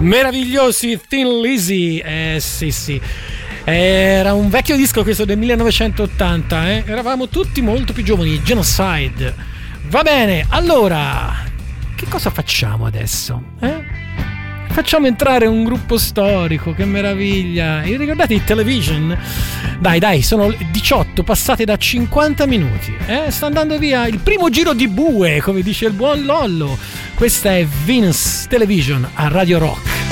Meravigliosi Thin Lizzy, sì. Era un vecchio disco questo del 1980, eravamo tutti molto più giovani. Genocide. Va bene, allora che cosa facciamo adesso? Facciamo entrare un gruppo storico, che meraviglia. Ricordate i Television? Dai, sono 18 passate da 50 minuti. Sta andando via il primo giro di bue, come dice il buon Lollo. Questa è Venus Television a Radio Rock.